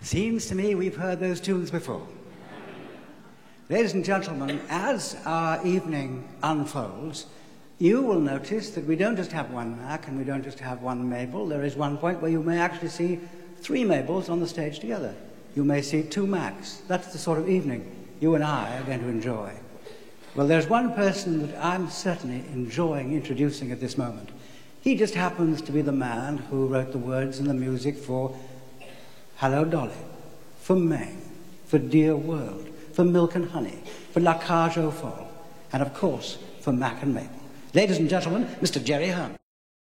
Seems to me we've heard those tunes before. Ladies and gentlemen, as our evening unfolds, you will notice that we don't just have one Mac and we don't just have one Mabel. There is one point where you may actually see three Mabels on the stage together. You may see two Macs. That's the sort of evening you and I are going to enjoy. Well, there's one person that I'm certainly enjoying introducing at this moment. He just happens to be the man who wrote the words and the music for Hello Dolly, for May, for Dear World, for Milk and Honey, for La Cage aux Folles, and of course, for Mac and Mabel. Ladies and gentlemen, Mr. Jerry Hearn.